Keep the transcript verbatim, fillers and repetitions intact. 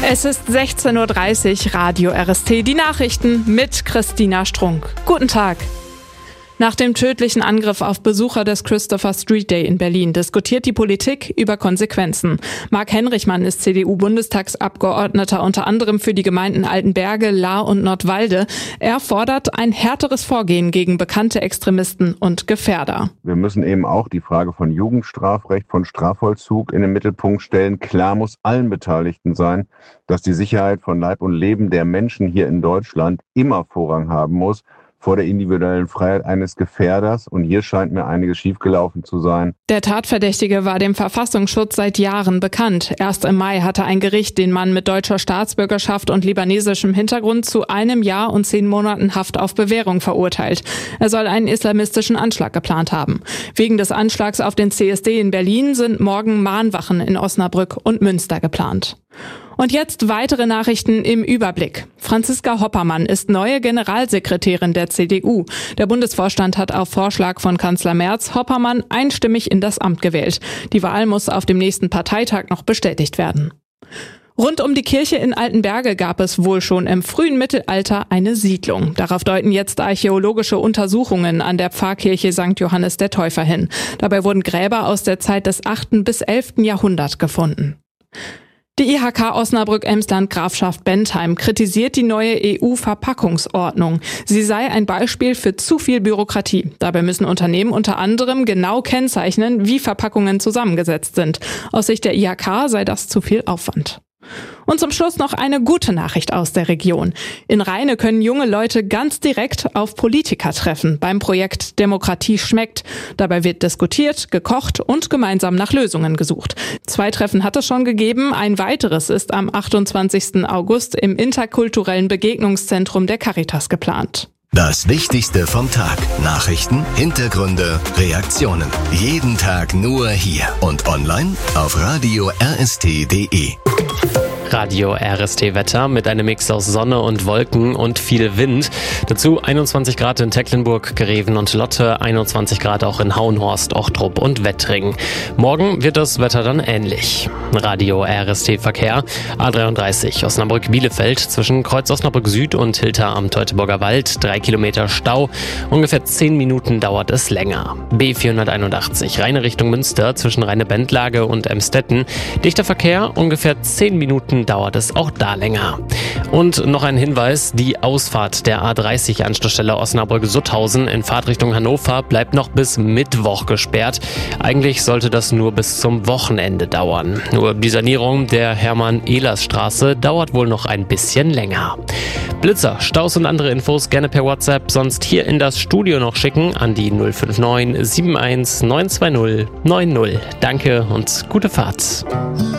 Es ist sechzehn Uhr dreißig, Radio R S T, die Nachrichten mit Christina Strunk. Guten Tag. Nach dem tödlichen Angriff auf Besucher des Christopher Street Day in Berlin diskutiert die Politik über Konsequenzen. Marc Henrichmann ist C D U-Bundestagsabgeordneter unter anderem für die Gemeinden Altenberge, Lahr und Nordwalde. Er fordert ein härteres Vorgehen gegen bekannte Extremisten und Gefährder. Wir müssen eben auch die Frage von Jugendstrafrecht, von Strafvollzug in den Mittelpunkt stellen. Klar muss allen Beteiligten sein, dass die Sicherheit von Leib und Leben der Menschen hier in Deutschland immer Vorrang haben muss vor der individuellen Freiheit eines Gefährders. Und hier scheint mir einiges schiefgelaufen zu sein. Der Tatverdächtige war dem Verfassungsschutz seit Jahren bekannt. Erst im Mai hatte ein Gericht den Mann mit deutscher Staatsbürgerschaft und libanesischem Hintergrund zu einem Jahr und zehn Monaten Haft auf Bewährung verurteilt. Er soll einen islamistischen Anschlag geplant haben. Wegen des Anschlags auf den C S D in Berlin sind morgen Mahnwachen in Osnabrück und Münster geplant. Und jetzt weitere Nachrichten im Überblick. Franziska Hoppermann ist neue Generalsekretärin der C D U. Der Bundesvorstand hat auf Vorschlag von Kanzler Merz Hoppermann einstimmig in das Amt gewählt. Die Wahl muss auf dem nächsten Parteitag noch bestätigt werden. Rund um die Kirche in Altenberge gab es wohl schon im frühen Mittelalter eine Siedlung. Darauf deuten jetzt archäologische Untersuchungen an der Pfarrkirche Sankt Johannes der Täufer hin. Dabei wurden Gräber aus der Zeit des achten bis elften Jahrhunderts gefunden. Die I H K Osnabrück-Emsland-Grafschaft Bentheim kritisiert die neue E U-Verpackungsordnung. Sie sei ein Beispiel für zu viel Bürokratie. Dabei müssen Unternehmen unter anderem genau kennzeichnen, wie Verpackungen zusammengesetzt sind. Aus Sicht der I H K sei das zu viel Aufwand. Und zum Schluss noch eine gute Nachricht aus der Region. In Rheine können junge Leute ganz direkt auf Politiker treffen beim Projekt Demokratie schmeckt. Dabei wird diskutiert, gekocht und gemeinsam nach Lösungen gesucht. Zwei Treffen hat es schon gegeben, ein weiteres ist am achtundzwanzigsten August im interkulturellen Begegnungszentrum der Caritas geplant. Das Wichtigste vom Tag. Nachrichten, Hintergründe, Reaktionen. Jeden Tag nur hier und online auf radio r s t punkt d e. Radio R S T Wetter mit einem Mix aus Sonne und Wolken und viel Wind. Dazu einundzwanzig Grad in Tecklenburg, Greven und Lotte, einundzwanzig Grad auch in Hauenhorst, Ochtrup und Wettring. Morgen wird das Wetter dann ähnlich. Radio R S T Verkehr. A dreiunddreißig Osnabrück-Bielefeld zwischen Kreuz Osnabrück Süd und Hilter am Teutoburger Wald. Drei Kilometer Stau. Ungefähr zehn Minuten dauert es länger. B vierhunderteinundachtzig Rheine Richtung Münster zwischen Rheine-Bendlage und Emstetten. Dichter Verkehr, ungefähr zehn Minuten dauert es auch da länger. Und noch ein Hinweis, die Ausfahrt der A dreißig Anschlussstelle Osnabrück-Sutthausen in Fahrtrichtung Hannover bleibt noch bis Mittwoch gesperrt. Eigentlich sollte das nur bis zum Wochenende dauern. Nur die Sanierung der Hermann-Ehlers-Straße dauert wohl noch ein bisschen länger. Blitzer, Staus und andere Infos gerne per WhatsApp, sonst hier in das Studio noch schicken an die null fünf neun sieben eins neun zwei null neun null. Danke und gute Fahrt.